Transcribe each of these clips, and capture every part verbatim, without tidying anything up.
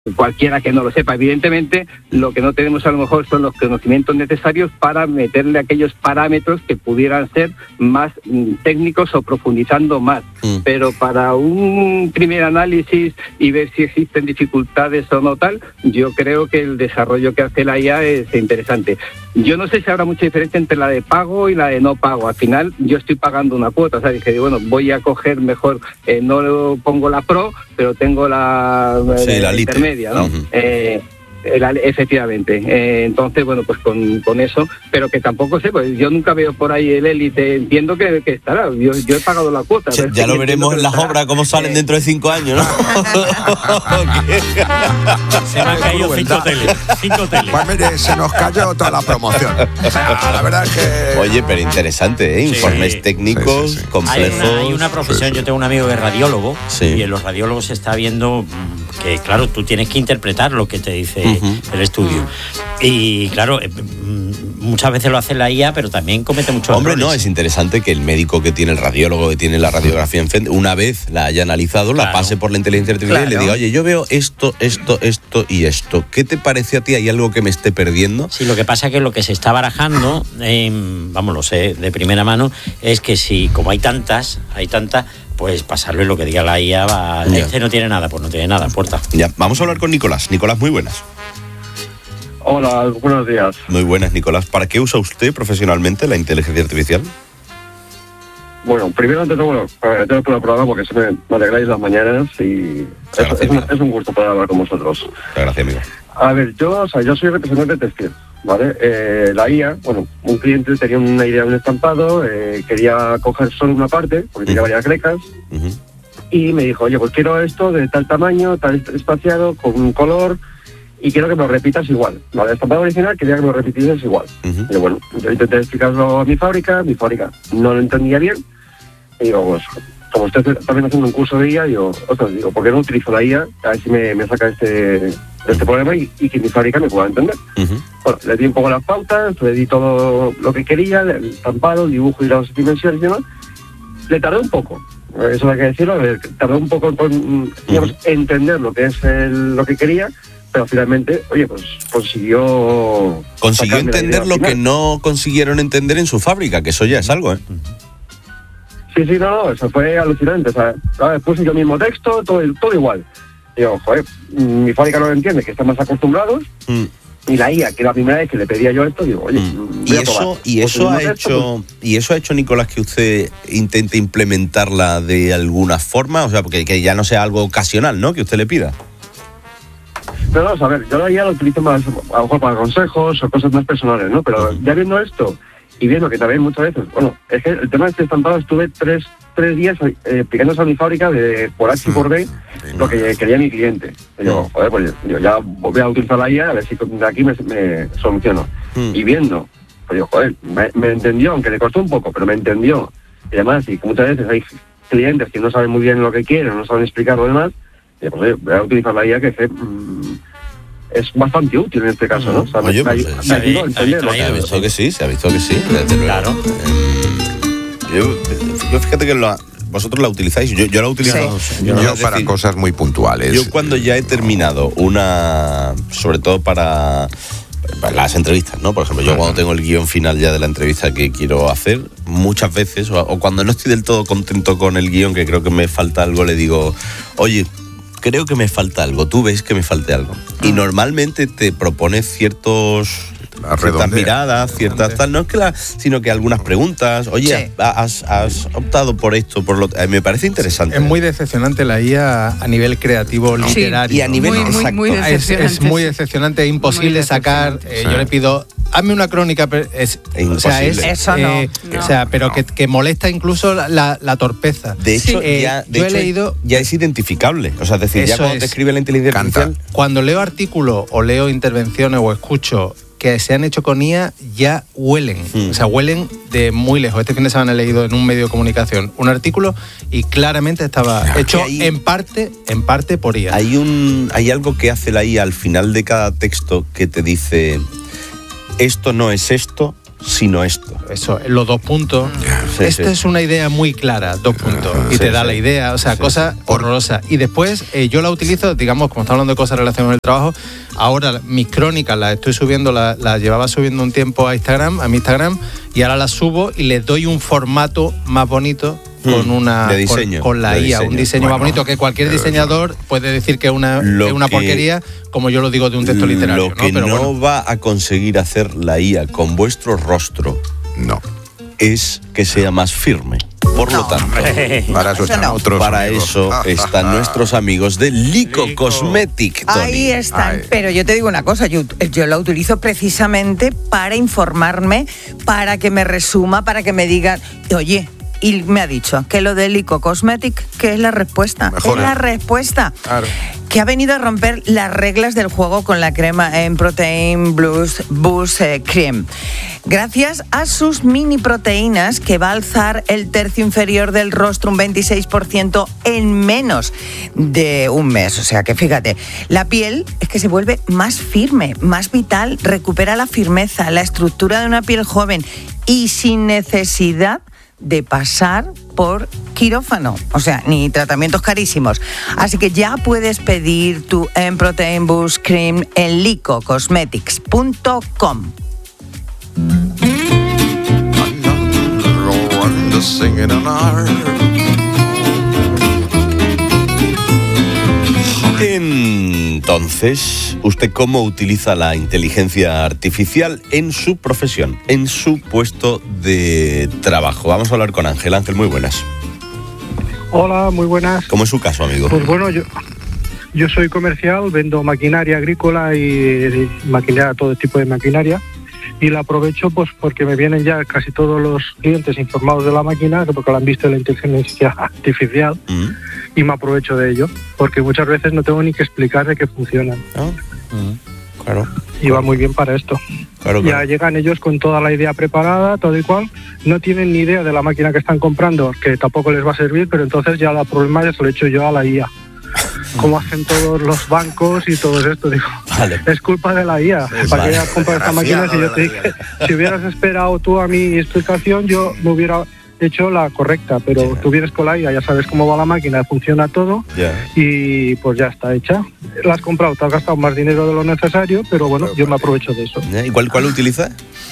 cualquiera que no lo sepa. Evidentemente, lo que no tenemos a lo mejor son los conocimientos necesarios para meterle aquellos parámetros que pudieran ser más mm, técnicos o profundizando más. Mm. Pero para un primer análisis y ver si existen dificultades o no tal, yo creo que el desarrollo que hace la I A es interesante. Yo no sé si habrá mucha diferencia entre la de pago y la de no pago. Al final, yo estoy pagando una cuota. O sea, dije, bueno, voy a coger mejor, eh, no pongo la Pro, pero tengo la, sí, la, la intermedia, ¿no? Uh-huh. Eh, La, efectivamente, eh, entonces bueno, pues con, con eso, pero que tampoco sé, pues yo nunca veo por ahí el Élite, entiendo que, que estará, yo, yo he pagado la cuota. Ya, ya lo veremos en las obras, cómo salen eh. dentro de cinco años, ¿no? Se me han caído cinco hoteles, cinco hoteles. Pues mire, se nos cayó toda la promoción. O sea, la verdad es que... Oye, pero interesante, ¿eh? Informes sí. técnicos, sí, sí, sí. complejos. Hay una, hay una profesión, sí, sí. yo tengo un amigo que es radiólogo, sí. y en los radiólogos se está viendo que, claro, tú tienes que interpretar lo que te dice uh-huh. el estudio. Y claro, muchas veces lo hace la I A, pero también comete muchos Hombre, errores. no, es interesante que el médico que tiene, el radiólogo que tiene la radiografía enfrente, una vez la haya analizado, claro. la pase por la inteligencia artificial claro. y le diga, oye, yo veo esto, esto, esto y esto. ¿Qué te parece a ti? ¿Hay algo que me esté perdiendo? Sí, lo que pasa es que lo que se está barajando, eh, vamos, lo sé de primera mano, es que si, como hay tantas, hay tantas, pues pasarle lo que diga la I A, va, este no tiene nada, pues no tiene nada, puerta. Ya, vamos a hablar con Nicolás. Nicolás, muy buenas. Hola, buenos días. Muy buenas, Nicolás. ¿Para qué usa usted profesionalmente la inteligencia artificial? Bueno, primero antes de bueno, agradecer por el programa porque se me, me alegráis las mañanas y es, es, un, es un gusto poder hablar con vosotros. Gracias, amigo. A ver, yo, o sea, yo soy representante textil, ¿vale? Eh, la I A, bueno, un cliente tenía una idea de un estampado, eh, quería coger solo una parte, porque uh-huh. tenía varias grecas, uh-huh. y me dijo, oye, pues quiero esto de tal tamaño, tal espaciado, con un color, y quiero que me lo repitas igual. ¿Vale? El estampado original quería que me lo repitieses igual. Uh-huh. Y bueno, yo intenté explicarlo a mi fábrica, mi fábrica no lo entendía bien, y digo, pues, como estoy también haciendo un curso de I A, digo, ostras, digo, ¿por qué no utilizo la I A? A ver si me, me saca este, este problema y, y que mi fábrica me pueda entender. Uh-huh. Bueno, le di un poco las pautas, le di todo lo que quería, el estampado, el dibujo y las dimensiones y demás. Le tardé un poco, eso hay que decirlo, le tardé un poco en, digamos, uh-huh. entender lo que es el, lo que quería, pero finalmente, oye, pues consiguió... Consiguió entender lo que no consiguieron entender en su fábrica, que eso ya es algo, ¿eh? Sí, sí, no, no, eso fue alucinante. O sea, puse yo mismo texto, todo, todo igual. Digo, joder, mi fábrica no lo entiende, que están más acostumbrados. Mm. Y la I A, que la primera vez que le pedía yo esto, digo, oye, mm. ¿Y eso, y eso ha hecho, texto, pues... y eso ha hecho, Nicolás, que usted intente implementarla de alguna forma? O sea, porque que ya no sea algo ocasional, ¿no? Que usted le pida. No, no, a ver, yo la I A lo utilizo más, a lo mejor para consejos o cosas más personales, ¿no? Pero mm. ya viendo esto, y viendo que también muchas veces, bueno, es que el tema de este estampado estuve tres, tres días eh, explicándose a mi fábrica de por H y por B sí, lo que quería mi cliente. Y yo, joder, pues yo ya voy a utilizar la I A a ver si de aquí me, me soluciono. Mm. Y viendo, pues yo, joder, me, me entendió, aunque le costó un poco, pero me entendió. Y además, y que muchas veces hay clientes que no saben muy bien lo que quieren, no saben explicar lo demás, y pues oye, voy a utilizar la I A que es, mm, es bastante útil en este caso, ¿no? O sea, Oye, me, pues, me ayudó a entenderlo. Se ha visto que sí, se ha visto que sí, desde luego. Claro. Eh, yo, yo fíjate que lo, vosotros la utilizáis, yo, yo la utilizo. Sí. Yo, yo para decir, cosas muy puntuales. Yo cuando ya he terminado una, sobre todo para, para las entrevistas, ¿no? Por ejemplo, yo cuando tengo el guión final ya de la entrevista que quiero hacer, muchas veces, o, o cuando no estoy del todo contento con el guión, que creo que me falta algo, le digo, oye, creo que me falta algo, tú ves que me falte algo. Ah. Y normalmente te propone ciertos... ciertas miradas, ciertas tal, no es que la, sino que algunas preguntas, oye, sí. has, has optado por esto, por lo eh, me parece interesante. Es muy decepcionante la I A a nivel creativo, sí, literario. Y a nivel muy, exacto. Muy, muy es, es muy decepcionante, es imposible sacar, eh, sí. yo le pido, hazme una crónica, es, o sea, es, Eso no, eh, no. o sea, pero no. que, que molesta incluso la, la, la torpeza. De hecho, sí. eh, ya, de yo hecho he leído, ya es identificable, o sea, es decir, ya cuando es. te escribe la inteligencia Canta. artificial. Cuando leo artículos o leo intervenciones o escucho que se han hecho con I A, ya huelen, mm. o sea, huelen de muy lejos. Este fin de semana he leído en un medio de comunicación un artículo y claramente estaba claro, hecho hay, en parte en parte por I A. Hay un hay algo que hace la I A al final de cada texto que te dice esto no es esto, sino esto. Eso, los dos puntos. Sí, Esta sí. es una idea muy clara, dos puntos. Y Sí, te da sí. la idea, o sea, Sí, cosas sí. horrorosas. Y después eh, yo la utilizo, digamos, como estamos hablando de cosas relacionadas con el trabajo, ahora mis crónicas las estoy subiendo, las, las llevaba subiendo un tiempo a Instagram, a mi Instagram, y ahora las subo y les doy un formato más bonito. Con Mm, una de diseño, con, con la de I A, diseño. un diseño Bueno, más bonito que cualquier pero diseñador puede decir que es una, Lo que es una que- porquería, como yo lo digo de un texto literario. Lo que ¿no? no, Pero bueno, va a conseguir hacer la I A con vuestro rostro No. es que sea más firme. Por lo tanto, Para eso Eso están no. otros para amigos. eso Ah, están ah, nuestros amigos de Lico, Lico. Cosmetic, Tony. Ahí están, Ay. pero yo te digo una cosa, yo, yo la utilizo precisamente para informarme, para que me resuma, para que me digan, oye, y me ha dicho que lo de Lico Cosmetic, que es la respuesta, Mejor, es la ¿eh? respuesta, Claro. que ha venido a romper las reglas del juego con la crema en Protein Boost, Boost eh, Cream. Gracias a sus mini proteínas que va a alzar el tercio inferior del rostro un veintiséis por ciento en menos de un mes. O sea que fíjate, la piel es que se vuelve más firme, más vital, recupera la firmeza, la estructura de una piel joven y sin necesidad de pasar por quirófano, o sea, ni tratamientos carísimos. Así que ya puedes pedir tu en Protein Boost Cream en lico cosmetics punto com. Entonces, ¿usted cómo utiliza la inteligencia artificial en su profesión, en su puesto de trabajo? Vamos a hablar con Ángel. Ángel, muy buenas. Hola, muy buenas. ¿Cómo es su caso, amigo? Pues bueno, yo, yo soy comercial, vendo maquinaria agrícola y, y maquinaria, todo tipo de maquinaria, y la aprovecho pues porque me vienen ya casi todos los clientes informados de la máquina, porque la han visto en la inteligencia artificial, Mm. y me aprovecho de ello, porque muchas veces no tengo ni que explicar de qué funcionan. Ah, Claro, Y va muy bien para esto. claro, Ya claro. llegan ellos con toda la idea preparada, todo y cual. No tienen ni idea de la máquina que están comprando, que tampoco les va a servir, pero entonces ya el problema ya se lo he hecho yo a la I A. Como hacen todos los bancos y todo esto, digo, Vale. es culpa de la I A. ¿Para vale. qué has comprado esta máquina si yo te dije, si hubieras esperado tú a mi explicación, yo me hubiera hecho la correcta, pero Ya. tú vienes con la I A, ya sabes cómo va la máquina, funciona todo, Ya. y pues ya está hecha. La has comprado, te has gastado más dinero de lo necesario, pero bueno, yo me aprovecho de eso. ¿Y cuál, cuál utiliza?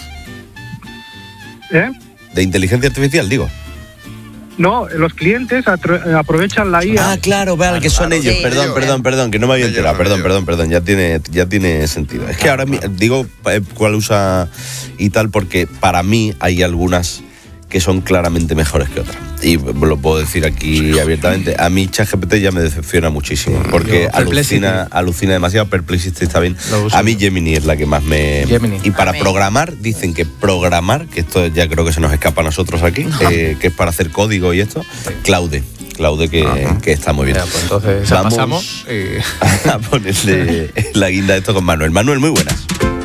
¿Eh? De inteligencia artificial, digo. No, los clientes atro- aprovechan la I A. Ah, claro, vale, que son claro, ellos. sí, Perdón, ellos. perdón, perdón, que no me había Ellos enterado. son Perdón, ellos. perdón, perdón, ya tiene, ya tiene sentido. Es que ahora mi- digo eh, cuál usa y tal, porque para mí hay algunas que son claramente mejores que otras. Y lo puedo decir aquí abiertamente. A mí ChatGPT ya me decepciona muchísimo, porque Yo, Perplexity. alucina, alucina demasiado. Perplexity está bien. Lo uso A mí yo. Gemini es la que más me... Gemini. Y para A mí. programar, dicen que programar, que esto ya creo que se nos escapa a nosotros aquí, eh, que es para hacer código y esto, Claude. Claude que, que está muy bien. Ya, pues entonces se la Vamos pasamos y- a ponerle la guinda de esto con Manuel. Manuel, muy buenas.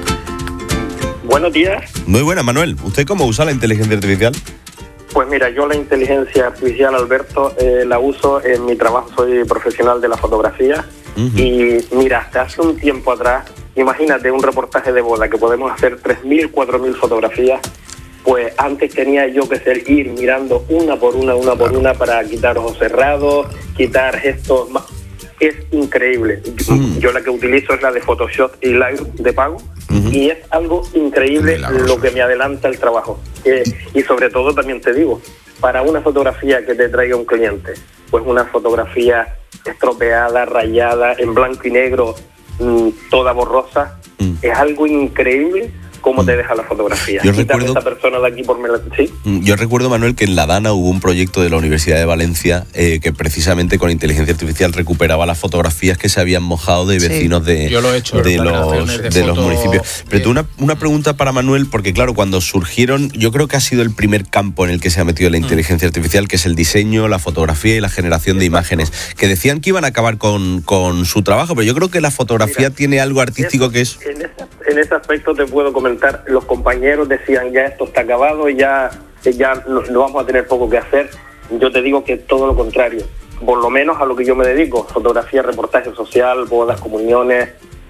Buenos días. Muy buenas, Manuel. ¿Usted cómo usa la inteligencia artificial? Pues mira, yo la inteligencia artificial, Alberto, eh, la uso en mi trabajo, soy profesional de la fotografía. Ujú. Y mira, hasta hace un tiempo atrás, imagínate un reportaje de boda que podemos hacer tres mil, cuatro mil fotografías, pues antes tenía yo que ser ir mirando una por una, una por una para quitar ojos cerrados, quitar gestos más. Es increíble. Mm. Yo la que utilizo es la de Photoshop y Lightroom de pago. Ujú. Y es algo increíble Milagroso. lo que me adelanta el trabajo. Eh, y sobre todo también te digo, para una fotografía que te traiga un cliente, pues una fotografía estropeada, rayada, en blanco y negro, mmm, toda borrosa, Mm. es algo increíble cómo te deja la fotografía. Yo Quítame recuerdo- esta persona de aquí por mela- ¿sí? Yo recuerdo, Manuel, que en La Dana hubo un proyecto de la Universidad de Valencia eh, que precisamente con inteligencia artificial recuperaba las fotografías que se habían mojado de Sí. vecinos de, Yo lo he hecho, de, los, recuperaciones de de los fotos, municipios. Pero eh, tú una, una pregunta para Manuel, porque claro, cuando surgieron, yo creo que ha sido el primer campo en el que se ha metido la inteligencia artificial, que es el diseño, la fotografía y la generación de imágenes, que decían que iban a acabar con, con su trabajo, pero yo creo que la fotografía Mira, tiene algo artístico Eso, que es... En ese, en ese aspecto te puedo comentar, los compañeros decían ya esto está acabado, ya, ya no, no vamos a tener poco que hacer. Yo te digo que todo lo contrario, por lo menos a lo que yo me dedico, fotografía, reportaje social, bodas, comuniones,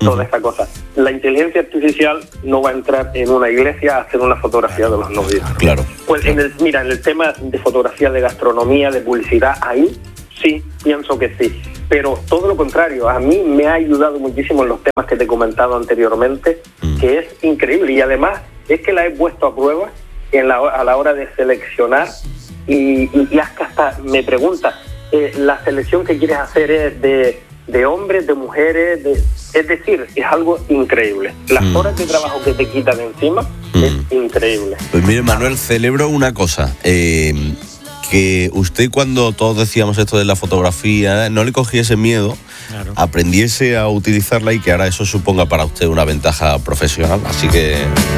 toda esta cosa. La inteligencia artificial no va a entrar en una iglesia a hacer una fotografía de los novios. Claro. Pues en el, mira, en el tema de fotografía de gastronomía, de publicidad, ahí sí, pienso que sí. Pero todo lo contrario, a mí me ha ayudado muchísimo en los temas que te he comentado anteriormente, mm. que es increíble. Y además es que la he puesto a prueba en la, a la hora de seleccionar y, y, y hasta me pregunta, eh, la selección que quieres hacer es de, de hombres, de mujeres, de, es decir, es algo increíble. Las mm. horas de trabajo que te quitan encima mm. es increíble. Pues mire, Manuel, celebro una cosa. Eh, que usted, cuando todos decíamos esto de la fotografía, no le cogiese miedo, claro. aprendiese a utilizarla y que ahora eso suponga para usted una ventaja profesional. Así que